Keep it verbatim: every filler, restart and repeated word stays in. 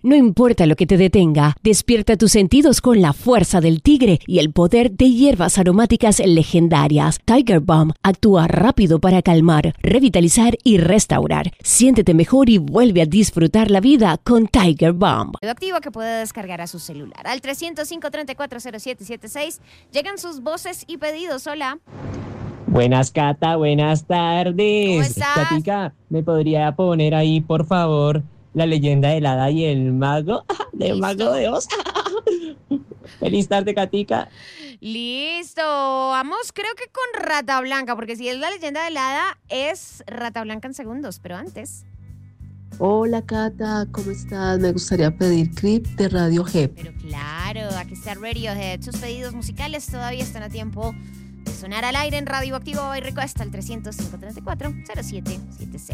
No importa lo que te detenga, despierta tus sentidos con la fuerza del tigre y el poder de hierbas aromáticas legendarias. Tiger Balm actúa rápido para calmar, revitalizar y restaurar. Siéntete mejor y vuelve a disfrutar la vida con Tiger Balm. Activo que puede descargar a su celular. Al trescientos cinco, treinta y cuatro, cero siete setenta y seis llegan sus voces y pedidos. Hola. Buenas, Cata, buenas tardes. ¿Cómo estás? Catica, ¿me podría poner ahí, por favor, la leyenda del hada y el mago? Del mago de Oz. Feliz tarde, Catica. Listo. Vamos, creo que con Rata Blanca, porque si es la leyenda del hada, es Rata Blanca en segundos, pero antes... Hola Cata, ¿cómo estás? Me gustaría pedir Creep de Radiohead. Pero claro, aquí está Radiohead. Sus pedidos musicales todavía están a tiempo de sonar al aire en Radioactivo y Request al trescientos cinco, treinta y cuatro, cero siete setenta y seis.